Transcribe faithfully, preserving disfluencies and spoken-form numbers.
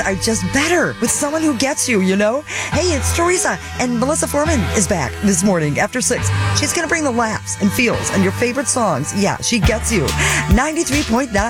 are just better with someone who gets you, you know? Hey, it's Teresa, and Melissa Foreman is back this morning after six. She's going to bring the laughs and feels and your favorite songs. Yeah, she gets you. ninety-three point nine